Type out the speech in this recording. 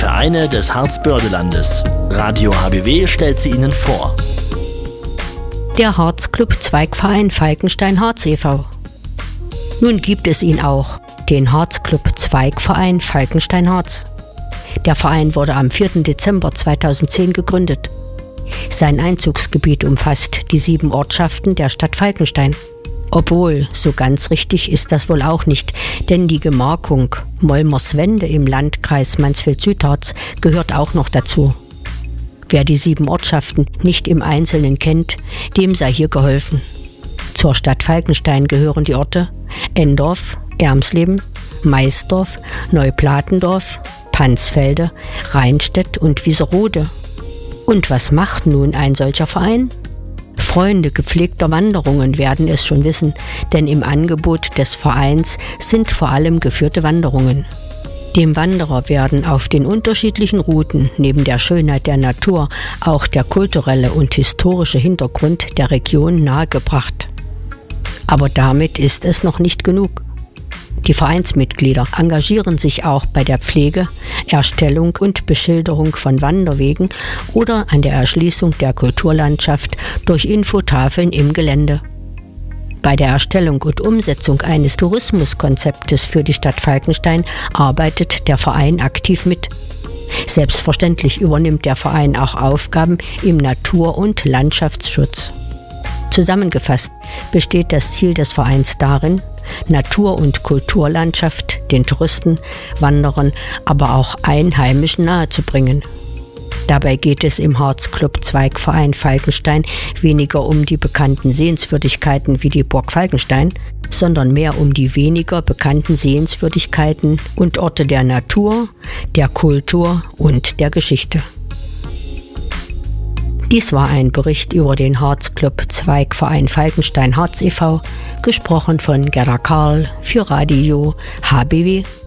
Vereine des Harzbördelandes. Radio HBW stellt sie Ihnen vor. Der Harzclub Zweigverein Falkenstein-Harz e.V. Nun gibt es ihn auch, den Harzclub Zweigverein Falkenstein-Harz. Der Verein wurde am 4. Dezember 2010 gegründet. Sein Einzugsgebiet umfasst die 7 Ortschaften der Stadt Falkenstein. Obwohl, so ganz richtig ist das wohl auch nicht, denn die Gemarkung Molmerswende im Landkreis Mansfeld-Südharz gehört auch noch dazu. Wer die 7 Ortschaften nicht im Einzelnen kennt, dem sei hier geholfen. Zur Stadt Falkenstein gehören die Orte Endorf, Ermsleben, Maisdorf, Neuplatendorf, Pansfelde, Rheinstedt und Wieserode. Und was macht nun ein solcher Verein? Freunde gepflegter Wanderungen werden es schon wissen, denn im Angebot des Vereins sind vor allem geführte Wanderungen. Dem Wanderer werden auf den unterschiedlichen Routen neben der Schönheit der Natur auch der kulturelle und historische Hintergrund der Region nahegebracht. Aber damit ist es noch nicht genug. Die Vereinsmitglieder engagieren sich auch bei der Pflege, Erstellung und Beschilderung von Wanderwegen oder an der Erschließung der Kulturlandschaft durch Infotafeln im Gelände. Bei der Erstellung und Umsetzung eines Tourismuskonzeptes für die Stadt Falkenstein arbeitet der Verein aktiv mit. Selbstverständlich übernimmt der Verein auch Aufgaben im Natur- und Landschaftsschutz. Zusammengefasst besteht das Ziel des Vereins darin, Natur- und Kulturlandschaft den Touristen, Wanderern, aber auch Einheimischen nahezubringen. Dabei geht es im Harzclub Zweigverein Falkenstein weniger um die bekannten Sehenswürdigkeiten wie die Burg Falkenstein, sondern mehr um die weniger bekannten Sehenswürdigkeiten und Orte der Natur, der Kultur und der Geschichte. Dies war ein Bericht über den Harzclub Zweigverein Falkenstein-Harz e.V., gesprochen von Gerda Karl für Radio HBW.